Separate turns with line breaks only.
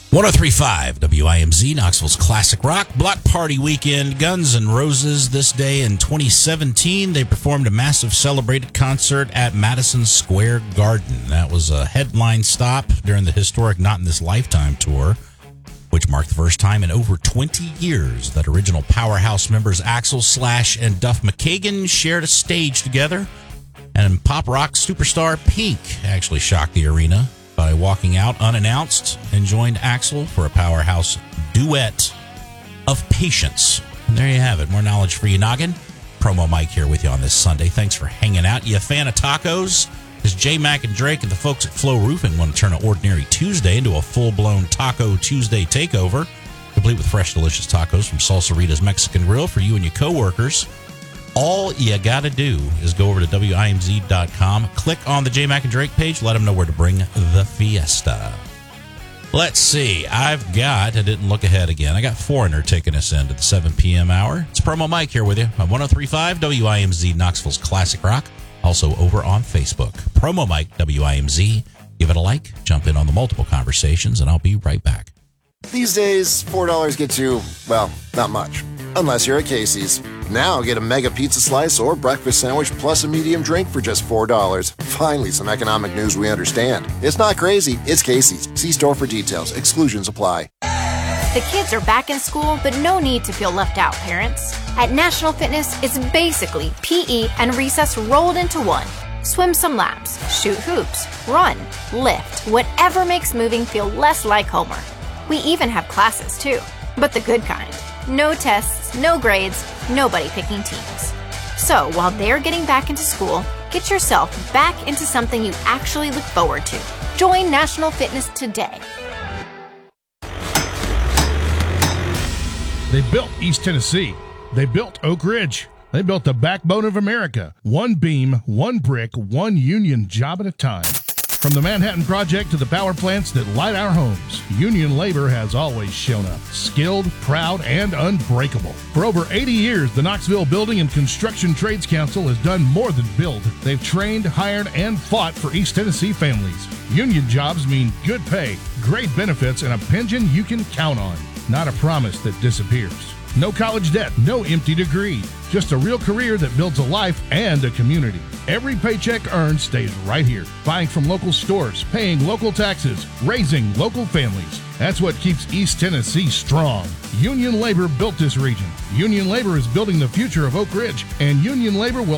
103.5 WIMZ, Knoxville's classic rock. Block Party weekend. Guns N' Roses this day in 2017. They performed a massive celebrated concert at Madison Square Garden. That was a headline stop during the historic Not in This Lifetime tour, which marked the first time in over 20 years that original Powerhouse members Axl, Slash, and Duff McKagan shared a stage together. And pop rock superstar Pink actually shocked the arena by walking out unannounced and joined Axl for a Powerhouse duet of Patience. And there you have it. More knowledge for you, Noggin. Promo Mike here with you on this Sunday. Thanks for hanging out. You a fan of tacos? Because J Mac and Drake and the folks at Flow Roofing want to turn an ordinary Tuesday into a full-blown Taco Tuesday takeover, complete with fresh, delicious tacos from Salsarita's Mexican Grill for you and your coworkers. All you got to do is go over to WIMZ.com, click on the J Mac and Drake page, let them know where to bring the fiesta. Let's see. I didn't look ahead again. I got Foreigner taking us into the 7 p.m. hour. It's Promo Mike here with you on 103.5 WIMZ, Knoxville's classic rock. Also over on Facebook. Promo Mike, WIMZ. Give it a like, jump in on the multiple conversations, and I'll be right back.
These days, $4 gets you, well, not much. Unless you're at Casey's. Now get a mega pizza slice or breakfast sandwich plus a medium drink for just $4. Finally, some economic news we understand. It's not crazy, it's Casey's. See store for details. Exclusions apply.
The kids are back in school, but no need to feel left out, parents. At National Fitness, it's basically PE and recess rolled into one. Swim some laps, shoot hoops, run, lift, whatever makes moving feel less like homework. We even have classes too, but the good kind. No tests, no grades, nobody picking teams. So while they're getting back into school, get yourself back into something you actually look forward to. Join National Fitness today.
They built East Tennessee. They built Oak Ridge. They built the backbone of America. One beam, one brick, one union job at a time. From the Manhattan Project to the power plants that light our homes, union labor has always shown up. Skilled, proud, and unbreakable. For over 80 years, the Knoxville Building and Construction Trades Council has done more than build. They've trained, hired, and fought for East Tennessee families. Union jobs mean good pay, great benefits, and a pension you can count on. Not a promise that disappears. No college debt, no empty degree. Just a real career that builds a life and a community. Every paycheck earned stays right here. Buying from local stores, paying local taxes, raising local families. That's what keeps East Tennessee strong. Union labor built this region. Union labor is building the future of Oak Ridge, and union labor will